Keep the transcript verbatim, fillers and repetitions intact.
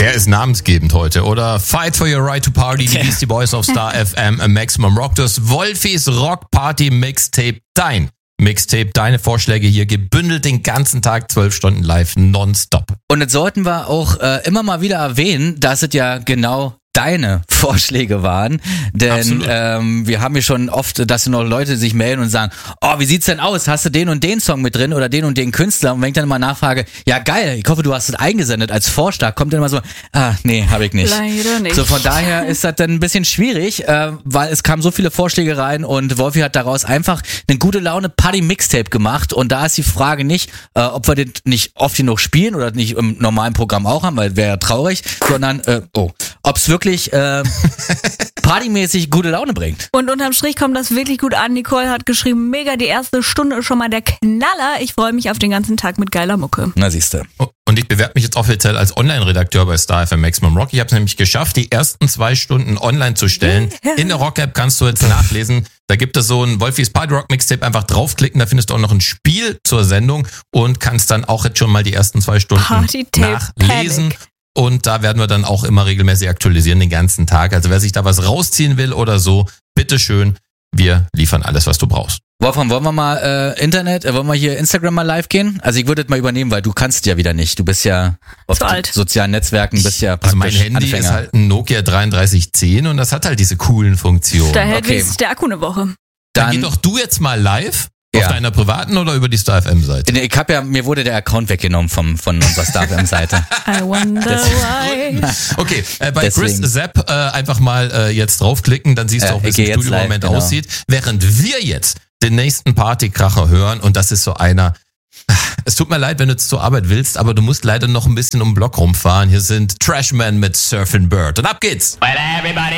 Der ist namensgebend heute, oder? Fight for your right to party, die Beastie Boys auf Star F M, Maximum Rock, das Wolfis Rock Party Mixtape, dein Mixtape, deine Vorschläge hier gebündelt den ganzen Tag, zwölf Stunden live, nonstop. Und jetzt sollten wir auch äh, immer mal wieder erwähnen, dass es ja genau deine Vorschläge waren, denn ähm, wir haben ja schon oft, dass noch Leute sich melden und sagen, oh, wie sieht's denn aus? Hast du den und den Song mit drin oder den und den Künstler? Und wenn ich dann immer nachfrage, ja geil, ich hoffe, du hast es eingesendet als Vorschlag, kommt dann immer so, ah, nee, habe ich nicht. Leider nicht. So, von daher ist das dann ein bisschen schwierig, äh, weil es kamen so viele Vorschläge rein und Wolfi hat daraus einfach eine gute Laune Party-Mixtape gemacht und da ist die Frage nicht, äh, ob wir den nicht oft genug spielen oder nicht im normalen Programm auch haben, weil wäre ja traurig, sondern, äh, oh, ob es wirklich äh, partymäßig gute Laune bringt. Und unterm Strich kommt das wirklich gut an. Nicole hat geschrieben, mega, die erste Stunde ist schon mal der Knaller. Ich freue mich auf den ganzen Tag mit geiler Mucke. Na siehste. Und ich bewerbe mich jetzt offiziell als Online-Redakteur bei Star F M Maximum Rock. Ich habe es nämlich geschafft, die ersten zwei Stunden online zu stellen. Yeah. In der Rock-App kannst du jetzt nachlesen. Da gibt es so ein Wolfis Party Rock Mixtape. Einfach draufklicken, da findest du auch noch ein Spiel zur Sendung und kannst dann auch jetzt schon mal die ersten zwei Stunden nachlesen. Panic. Und da werden wir dann auch immer regelmäßig aktualisieren den ganzen Tag. Also wer sich da was rausziehen will oder so, bitteschön, wir liefern alles, was du brauchst. Wolfram, wollen wir mal äh, Internet, äh, wollen wir hier Instagram mal live gehen? Also ich würde das mal übernehmen, weil du kannst ja wieder nicht. Du bist ja auf sozialen Netzwerken, bist ja praktisch Also mein Handy Anfänger. Ist halt ein Nokia dreiunddreißig zehn und das hat halt diese coolen Funktionen. Da hält okay. der Akku eine Woche. Dann, dann geh doch du jetzt mal live. Ja. Auf deiner privaten oder über die Star F M-Seite? Ich hab ja, mir wurde der Account weggenommen vom, von unserer Star F M-Seite. I wonder why. Okay, äh, bei Deswegen. Chris Zapp äh, einfach mal äh, jetzt draufklicken, dann siehst du äh, auch, wie es im Studio im Moment genau. aussieht. Während wir jetzt den nächsten Partykracher hören und das ist so einer, es tut mir leid, wenn du jetzt zur Arbeit willst, aber du musst leider noch ein bisschen um den Block rumfahren. Hier sind Trashman mit Surfing Bird und ab geht's!